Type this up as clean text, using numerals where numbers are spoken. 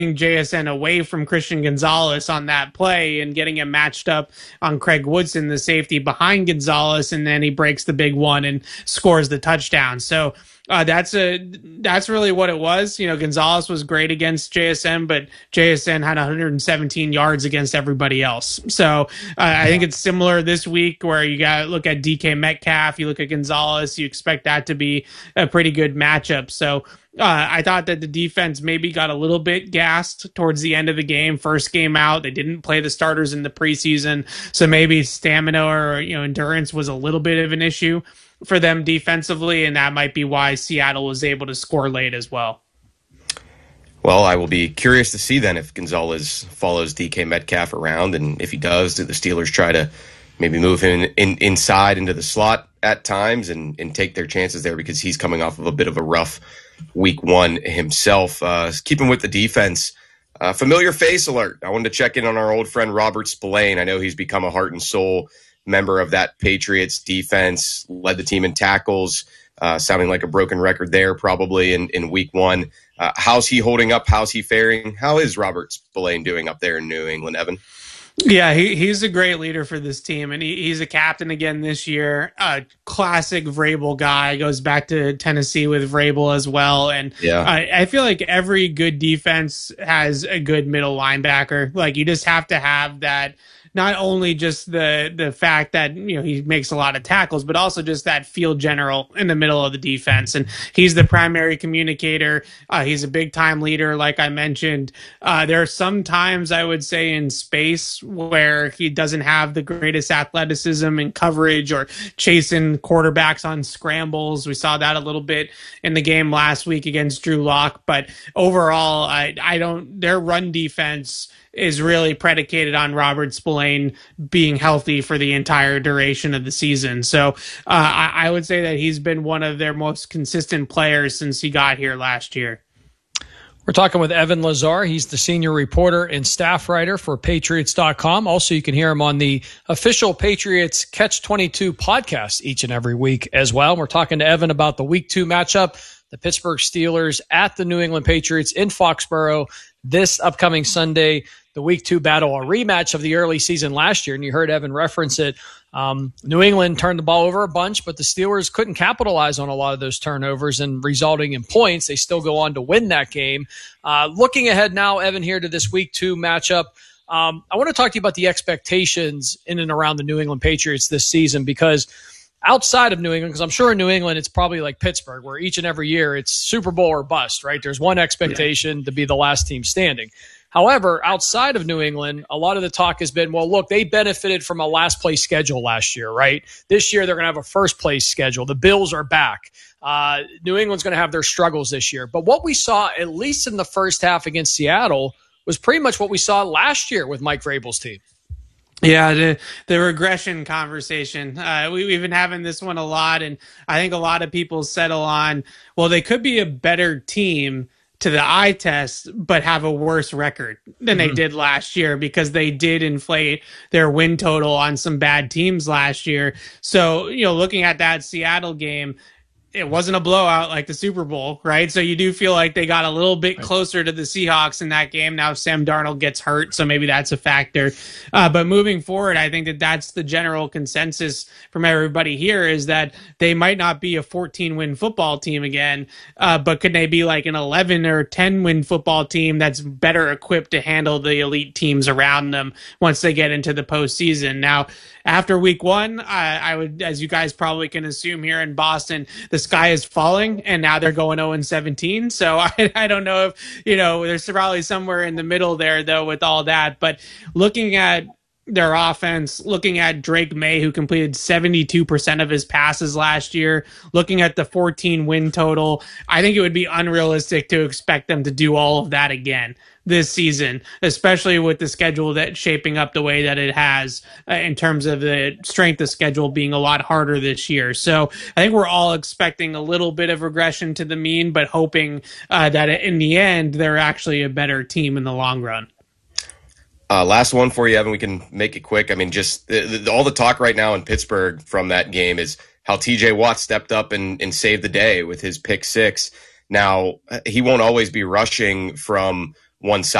JSN away from Christian Gonzalez on that play and getting him matched up on Craig Woodson, the safety behind Gonzalez, and then he breaks the big one and scores the touchdown. So that's really what it was. Gonzalez was great against JSN, but JSN had 117 yards against everybody else. So I think it's similar this week where you got to look at DK Metcalf, you look at Gonzalez, you expect that to be a pretty good matchup. So I thought that the defense maybe got a little bit gassed towards the end of the game. First game out, they didn't play the starters in the preseason, so maybe stamina or endurance was a little bit of an issue for them defensively, and that might be why Seattle was able to score late as well. Well, I will be curious to see then if Gonzalez follows DK Metcalf around, and if he does, do the Steelers try to maybe move him inside into the slot at times and take their chances there, because he's coming off of a bit of a rough week one himself. Keeping with the defense, familiar face alert. I wanted to check in on our old friend Robert Spillane. I know he's become a heart and soul member of that Patriots defense, led the team in tackles, sounding like a broken record there probably in week one. How's he holding up? How's he faring? How is Robert Spillane doing up there in New England, Evan? Yeah, he's a great leader for this team, and he's a captain again this year. Classic Vrabel guy, goes back to Tennessee with Vrabel as well. And yeah. I feel like every good defense has a good middle linebacker. Like, you just have to have that. Not only just the fact that he makes a lot of tackles, but also just that field general in the middle of the defense. And he's the primary communicator. He's a big time leader, like I mentioned. There are some times, I would say, in space where he doesn't have the greatest athleticism and coverage or chasing quarterbacks on scrambles. We saw that a little bit in the game last week against Drew Lock. But overall, their run defense is really predicated on Robert Spillane being healthy for the entire duration of the season. So I would say that he's been one of their most consistent players since he got here last year. We're talking with Evan Lazar. He's the senior reporter and staff writer for Patriots.com. Also, you can hear him on the official Patriots Catch-22 podcast each and every week as well. We're talking to Evan about the Week 2 matchup, the Pittsburgh Steelers at the New England Patriots in Foxborough this upcoming Sunday. The Week 2 battle, a rematch of the early season last year, and you heard Evan reference it. New England turned the ball over a bunch, but the Steelers couldn't capitalize on a lot of those turnovers and resulting in points. They still go on to win that game. Looking ahead now, Evan, here to this Week 2 matchup, I want to talk to you about the expectations in and around the New England Patriots this season, because outside of New England, because I'm sure in New England it's probably like Pittsburgh, where each and every year it's Super Bowl or bust, right? There's one expectation to be the last team standing. However, outside of New England, a lot of the talk has been, well, look, they benefited from a last-place schedule last year, right? This year they're going to have a first-place schedule. The Bills are back. New England's going to have their struggles this year. But what we saw, at least in the first half against Seattle, was pretty much what we saw last year with Mike Vrabel's team. Yeah, the regression conversation. We've been having this one a lot, and I think a lot of people settle on, well, they could be a better team to the eye test, but have a worse record than they did last year, because they did inflate their win total on some bad teams last year. So, looking at that Seattle game, it wasn't a blowout like the Super Bowl, right? So you do feel like they got a little bit closer to the Seahawks in that game. Now Sam Darnold gets hurt, so maybe that's a factor. But moving forward, I think that that's the general consensus from everybody here, is that they might not be a 14-win football team again, but could they be like an 11 or 10-win football team that's better equipped to handle the elite teams around them once they get into the postseason? Now, after week one, I would, as you guys probably can assume here in Boston, the sky is falling, and now they're going 0-17. So I don't know if, there's probably somewhere in the middle there, though, with all that. But looking at their offense, looking at Drake May, who completed 72% of his passes last year, looking at the 14-win total, I think it would be unrealistic to expect them to do all of that again this season, especially with the schedule that's shaping up the way that it has, in terms of the strength of schedule being a lot harder this year. So I think we're all expecting a little bit of regression to the mean, but hoping that in the end, they're actually a better team in the long run. Last one for you, Evan. We can make it quick. I mean, just all the talk right now in Pittsburgh from that game is how TJ Watt stepped up and saved the day with his pick six. Now, he won't always be rushing from one side.